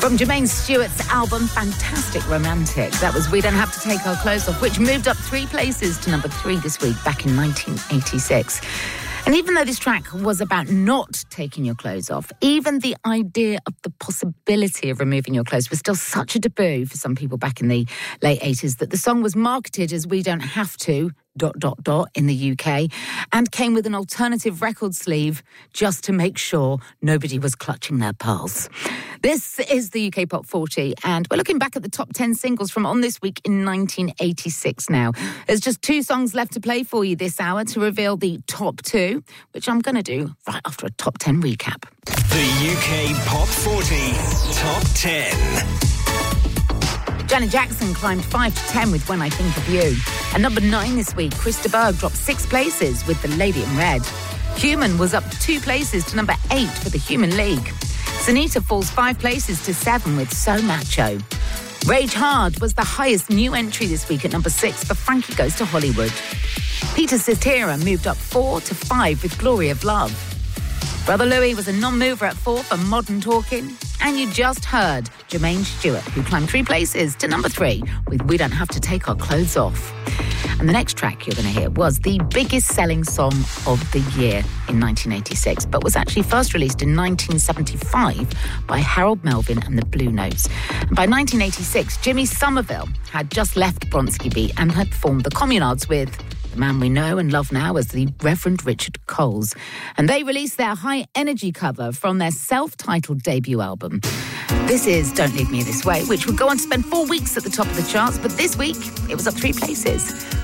From Jermaine Stewart's album Fantastic Romantic, that was We Don't Have to Take Our Clothes Off, which moved up 3 places to number 3 this week, back in 1986. And even though this track was about not taking your clothes off, even the idea of the possibility of removing your clothes was still such a taboo for some people back in the late 80s that the song was marketed as We Don't Have to... in the UK, and came with an alternative record sleeve just to make sure nobody was clutching their pearls. This is the UK Pop 40, and we're looking back at the top 10 singles from On This Week in 1986 now. There's just 2 songs left to play for you this hour to reveal the top 2, which I'm going to do right after a top 10 recap. The UK Pop 40 Top 10. Janet Jackson climbed 5 to 10 with When I Think of You. At number 9 this week, Chris de Burgh dropped 6 places with The Lady in Red. Human was up 2 places to number 8 for The Human League. Sunita falls 5 places to 7 with So Macho. Rage Hard was the highest new entry this week at number 6 for Frankie Goes to Hollywood. Peter Cetera moved up 4 to 5 with Glory of Love. Brother Louie was a non-mover at 4 for Modern Talking. And you just heard Jermaine Stewart, who climbed 3 places to number 3 with We Don't Have to Take Our Clothes Off. And the next track you're going to hear was the biggest selling song of the year in 1986, but was actually first released in 1975 by Harold Melvin and the Blue Notes. And by 1986, Jimmy Somerville had just left Bronski Beat and had formed the Communards with the man we know and love now as the Reverend Richard Coles. And they released their High Energy cover from their self-titled debut album. This is Don't Leave Me This Way, which would go on to spend 4 weeks at the top of the charts, but this week it was up 3 places.